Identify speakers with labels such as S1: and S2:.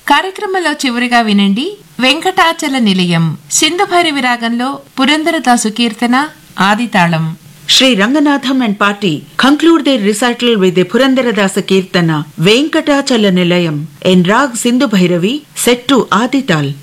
S1: కార్యక్రమంలో చివరిగా వినండి వెంకటాచల నిలయం సింధుభైరవి రాగంలో పురందరదాసు కీర్తన ఆదితాళం.
S2: Sri Ranganathan and party conclude their recital with the Purandaradasa Kirtana Venkatachala Nilayam in Rag Sindhu Bhairavi set to Adital.